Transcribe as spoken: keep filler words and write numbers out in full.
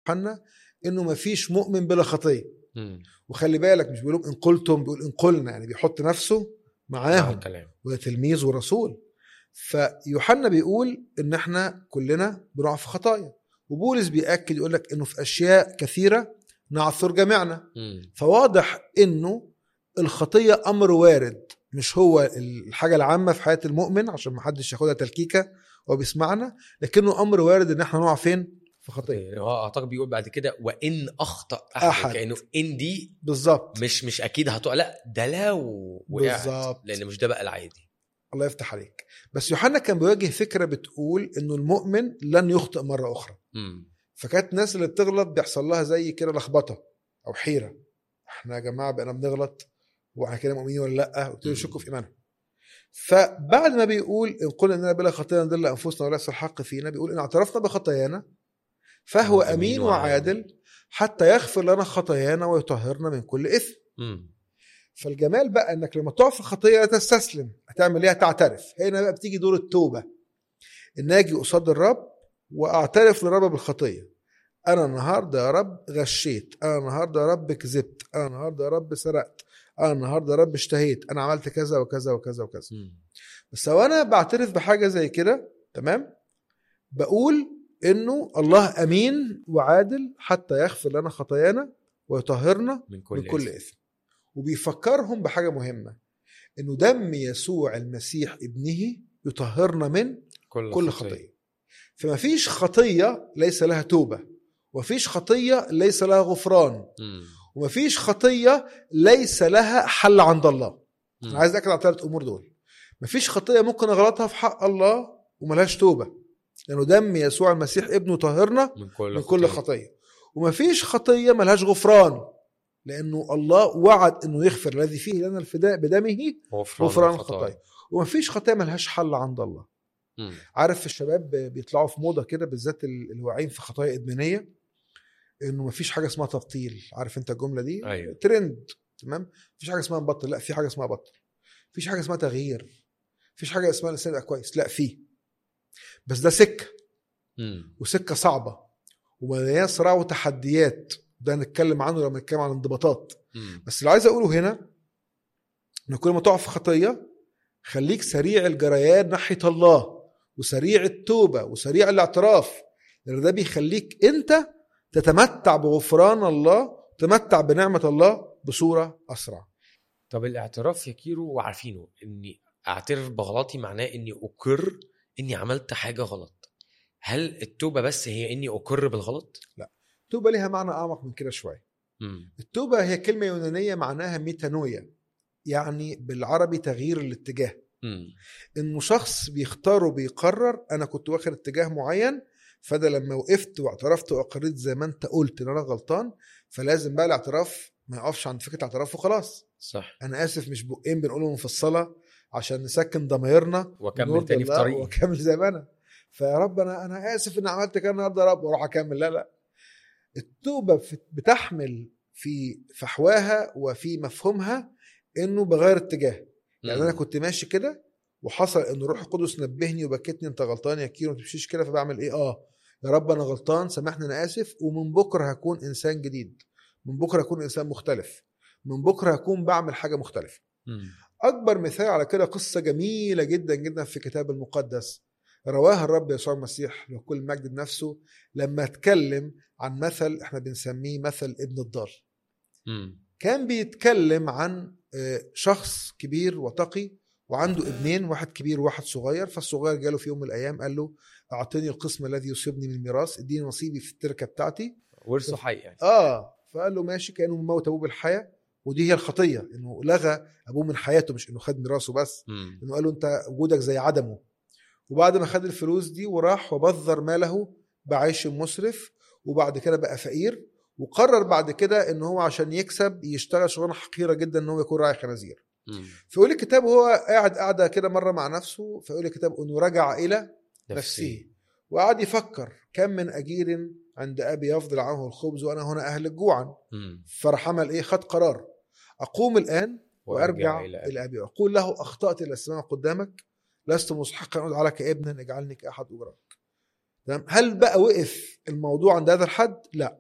يوحنا انه ما فيش مؤمن بلا خطيه. مم. وخلي بالك مش بيقولوا ان قلتم، بيقول ان قلنا، يعني بيحط نفسه مع معاهم الكلام. وده تلميذ ورسول. فيوحنا بيقول ان احنا كلنا بنقع في خطايا، وبولس بيأكد يقول لك انه في اشياء كثيره نعثر جميعنا. مم. فواضح انه الخطيه امر وارد، مش هو الحاجه العامه في حياه المؤمن عشان ما حدش ياخدها تلكيكه وبيسمعنا، لكنه امر وارد ان احنا نقع فين؟ في خطيه. هو اعتقد بيقول بعد كده وان اخطا احد, أحد. كانه ان دي بالظبط، مش مش اكيد هتقع، لا ده لو وقعت، بالظبط. لان مش ده بقى العادي. الله يفتح عليك. بس يوحنا كان بيواجه فكره بتقول انه المؤمن لن يخطئ مره اخرى. مم. فكانت الناس اللي بتغلط بيحصل لها زي كده لخبطه او حيره، احنا يا جماعه بقينا بنغلط واحنا كده مؤمنين ولا لا، وابتدوا يشكوا في ايمانهم. فبعد ما بيقول ان قلنا اننا بلا خطيه نضل انفسنا وليس الحق فينا، بيقول ان اعترفنا بخطايانا فهو امين وعادل حتى يغفر لنا خطايانا ويطهرنا من كل اثم. مم. فالجمال بقى انك لما تقع في خطيه لا تستسلم، هتعمل ايه؟ هتعترف. هنا بقى بتيجي دور التوبه، ان اجي قصاد الرب واعترف للرب بالخطيه. انا النهارده يا رب غشيت، انا النهارده يا رب كذبت، انا النهارده يا رب سرقت، انا النهارده يا رب اشتهيت، انا عملت كذا وكذا وكذا وكذا. مم. بس لو انا بعترف بحاجه زي كده، تمام، بقول انه الله امين وعادل حتى يغفر لنا خطايانا ويطهرنا من كل, من كل اثم. وبيفكرهم بحاجه مهمه، انه دم يسوع المسيح ابنه يطهرنا من كل, كل خطية. خطيه. فما فيش خطيه ليس لها توبه، ومفيش خطيه ليس لها غفران، مم. ومفيش خطيه ليس لها حل عند الله. مم. انا عايز اكد على الثلاث امور دول. مفيش خطيه ممكن اغلطها في حق الله وملهاش توبه، لانه دم يسوع المسيح ابنه طهرنا من كل من خطية. كل خطيه. ومفيش خطيه ملهاش غفران، لانه الله وعد انه يغفر الذي فيه لنا الفداء بدمه غفران الخطايا. ومفيش خطيه ملهاش حل عند الله. مم. عارف الشباب بيطلعوا في موضه كده، بالذات اللي واقعين في خطايا ادمانيه، انه مفيش حاجه اسمها تبطيل. عارف انت الجمله دي؟ أيوة. ترند، تمام. مفيش حاجه اسمها نبطل، لا في حاجه اسمها بطل. مفيش حاجه اسمها تغيير، مفيش حاجه اسمها الانسان يبقى كويس، لا في. بس ده سكه، مم. وسكه صعبه ومليانه صراع وتحديات، ده نتكلم عنه لما نتكلم عن انضباطات. مم. بس اللي عايز اقوله هنا ان كل ما تقع في خطيه خليك سريع الجريان ناحيه الله، وسريع التوبه، وسريع الاعتراف، لان ده بيخليك انت تتمتع بغفران الله، تتمتع بنعمه الله بصوره اسرع. طب الاعتراف يا كيرو، وعارفينه اني اعترف بغلطي معناه اني اقر اني عملت حاجه غلط. هل التوبه بس هي اني اقر بالغلط؟ لا، التوبه ليها معنى اعمق من كده شويه. مم. التوبه هي كلمه يونانيه معناها ميتانويا، يعني بالعربي تغيير الاتجاه. مم. انه شخص بيختار وبيقرر انا كنت واخد اتجاه معين، فده لما وقفت واعترفت واقريت زي ما انت قلت ان انا غلطان، فلازم بقى الاعتراف ما يقفش عند فكره الاعتراف وخلاص. صح. انا اسف، مش بقين بنقولهم في الصلاه عشان نسكن ضميرنا وكمل تاني في طريقي وكمل زي ما انا. فيا رب انا انا اسف ان عملت كده النهارده يا رب، واروح اكمل. لا لا، التوبه بتحمل في فحواها وفي مفهومها انه بغير اتجاه. يعني انا كنت ماشي كده وحصل ان روح القدس نبهني وبكتني انت غلطان يا كيرو، ما تمشيش كده. فبعمل ايه؟ اه يا رب انا غلطان، سامحني، انا اسف، ومن بكره هكون انسان جديد، من بكره هكون انسان مختلف، من بكره هكون بعمل حاجه مختلفه. مم. اكبر مثال على كده قصه جميله جدا جدا في الكتاب المقدس رواها الرب يسوع المسيح له كل المجد بنفسه، لما اتكلم عن مثل احنا بنسميه مثل ابن الضال. مم. كان بيتكلم عن شخص كبير وتقي وعنده ابنين، واحد كبير وواحد صغير. فالصغير جاله في يوم من الايام قال له اعطيني القسم الذي يصيبني من الميراث، اديني نصيبي في التركه بتاعتي. ورثه حي يعني. اه فقال له ماشي، كانه موت ابوه بالحياه. ودي هي الخطيه، انه لغى ابوه من حياته، مش انه خد ميراثه بس. مم. انه قال له انت وجودك زي عدمه. وبعد ما خد الفلوس دي وراح وبذر ماله بعيش مسرف، وبعد كده بقى فقير، وقرر بعد كده ان هو عشان يكسب يشتغل شغلانه حقيره جدا ان هو يكون راعي خنازير. فيقول الكتاب وهو قاعد قاعده كده مره مع نفسه، فيقول الكتاب انه رجع الى نفسه, نفسه وقعد يفكر كم من اجير عند ابي يفضل عنه الخبز وانا هنا اهلك جوعا. فراح عمل ايه؟ خد قرار، اقوم الان وارجع الى ابي, أبي. واقول له اخطات الى السماء قدامك، لست مستحقا ان ادعى لك ابنا، اجعلني كاحد اجرائك. تمام؟ هل بقى وقف الموضوع عند هذا الحد؟ لا،